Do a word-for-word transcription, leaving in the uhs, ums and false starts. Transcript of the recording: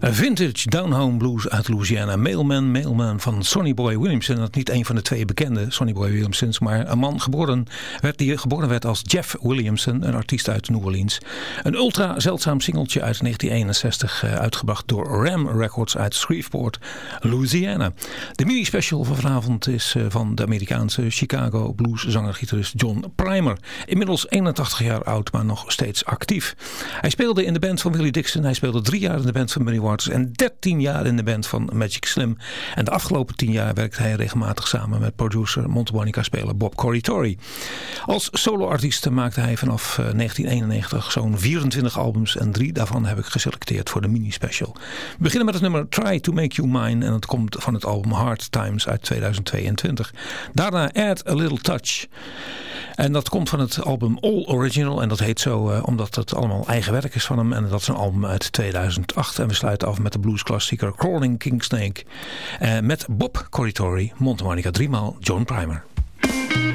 Vintage down-home blues uit Louisiana. Mailman, Mailman van Sonny Boy Williamson. Dat niet een van de twee bekende Sonny Boy Williamsons, maar een man geboren werd, die geboren werd als Jeff Williamson, een artiest uit New Orleans. Een ultra zeldzaam singeltje uit negentien eenenzestig, uh, uitgebracht door Ram Records uit Shreveport, Louisiana. De mini-special van vanavond is uh, van de Amerikaanse Chicago blues-zanger-gitarist John Primer. Inmiddels eenentachtig jaar oud, maar nog steeds actief. Hij speelde in de band van Willie Dixon. Hij speelde drie jaar in de band van Muddy Waters en dertien jaar in de band van Magic Slim. En de afgelopen tien jaar werkte hij regelmatig samen met producer mondharmonica-speler Bob Corritore. Als soloartiest maakte hij vanaf negentien eenennegentig zo'n vierentwintig albums en drie daarvan heb ik geselecteerd voor de mini-special. We beginnen met het nummer Try to Make You Mine en dat komt van het album Hard Times uit tweeduizend tweeëntwintig. Daarna Add a Little Touch. En dat komt van het album All Original en dat heet zo uh, omdat het allemaal eigen werk is van hem. En dat is een album uit tweeduizend acht. En we sluiten af met de bluesklassieker Crawling Kingsnake. Uh, met Bob Corritore, mondharmonica driemaal John Primer.